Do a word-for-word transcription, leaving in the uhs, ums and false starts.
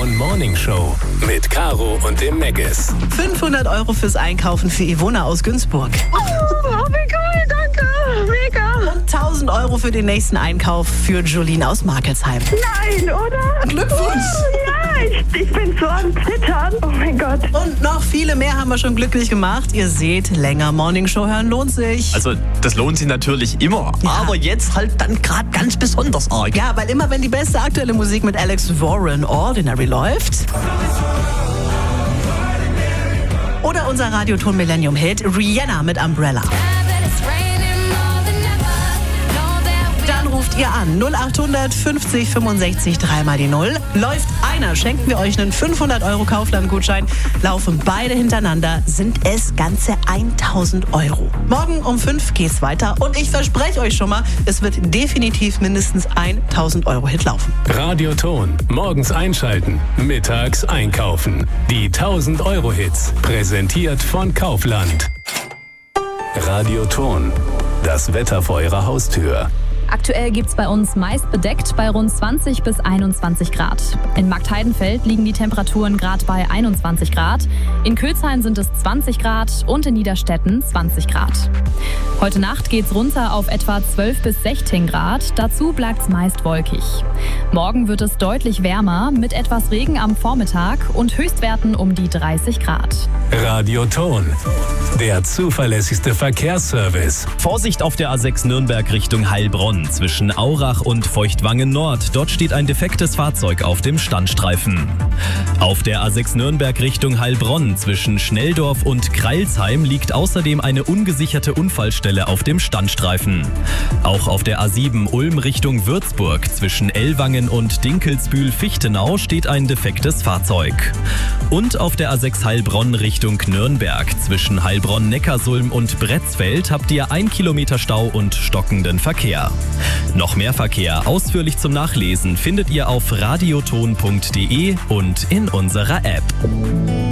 Radioton Morning Show mit Caro und dem Megas. fünfhundert Euro fürs Einkaufen für Ivona aus Günzburg. Oh, wie cool, danke, mega. Und tausend Euro für den nächsten Einkauf für Jolene aus Markelsheim. Nein, oder? Glückwunsch! Oh, ja, ich, ich bin so am Zittern. Oh mein Gott. Und noch viele mehr haben wir schon glücklich gemacht. Ihr seht, länger Morning Show hören lohnt sich. Also das lohnt sich natürlich immer, Ja. aber jetzt halt dann gerade ganz besonders arg. Ja, weil immer wenn die beste aktuelle Musik mit Alex Warren Ordinary läuft. Oder unser Radioton Millennium Hit Rihanna mit Umbrella. Dann ruft ihr an null acht hundert fünfzig fünfundsechzig dreimal die null. Läuft einer, schenken wir euch einen fünfhundert Euro Kaufland-Gutschein. Laufen beide hintereinander, sind es ganze tausend Euro. Morgen um fünf geht's weiter und ich verspreche euch schon mal, es wird definitiv mindestens ein tausend Euro Hit laufen. Radioton. Morgens einschalten, mittags einkaufen. Die tausend Euro Hits. Präsentiert von Kaufland. Radioton. Das Wetter vor eurer Haustür. Aktuell gibt's bei uns meist bedeckt bei rund zwanzig bis einundzwanzig Grad. In Marktheidenfeld liegen die Temperaturen gerade bei einundzwanzig Grad. In Kölzheim sind es zwanzig Grad und in Niederstetten zwanzig Grad. Heute Nacht geht's runter auf etwa zwölf bis sechzehn Grad. Dazu bleibt's meist wolkig. Morgen wird es deutlich wärmer mit etwas Regen am Vormittag und Höchstwerten um die dreißig Grad. Radioton. Der zuverlässigste Verkehrsservice. Vorsicht auf der A sechs Nürnberg Richtung Heilbronn zwischen Aurach und Feuchtwangen Nord. Dort steht ein defektes Fahrzeug auf dem Standstreifen. Auf der A sechs Nürnberg Richtung Heilbronn zwischen Schnelldorf und Kreilsheim liegt außerdem eine ungesicherte Unfallstelle auf dem Standstreifen. Auch auf der A sieben Ulm Richtung Würzburg zwischen Ellwangen und Dinkelsbühl-Fichtenau steht ein defektes Fahrzeug. Und auf der A sechs Heilbronn Richtung Nürnberg zwischen Heilbronn-Neckarsulm und Bretzfeld habt ihr ein Kilometer Stau und stockenden Verkehr. Noch mehr Verkehr ausführlich zum Nachlesen findet ihr auf radioton punkt de und in unserer App.